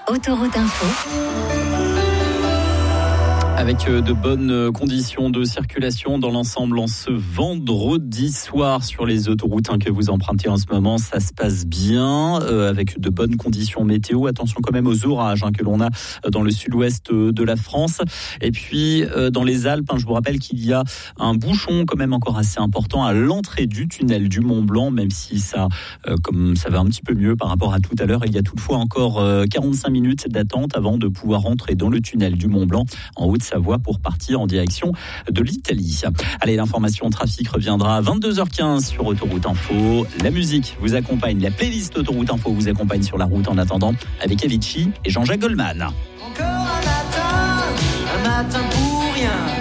Autoroute Info. Avec de bonnes conditions de circulation dans l'ensemble en ce vendredi soir sur les autoroutes que vous empruntez en ce moment, ça se passe bien avec de bonnes conditions météo. Attention quand même aux orages que l'on a dans le sud-ouest de la France. Et puis dans les Alpes, je vous rappelle qu'il y a un bouchon quand même encore assez important à l'entrée du tunnel du Mont-Blanc, même si ça, comme ça va un petit peu mieux par rapport à tout à l'heure. Il y a toutefois encore 45 minutes d'attente avant de pouvoir rentrer dans le tunnel du Mont-Blanc en Haute-Savoie pour partir en direction de l'Italie. Allez, l'information trafic reviendra à 22h15 sur Autoroute Info. La musique vous accompagne, la playlist Autoroute Info vous accompagne sur la route en attendant avec Avicii et Jean-Jacques Goldman. Encore un matin pour rien.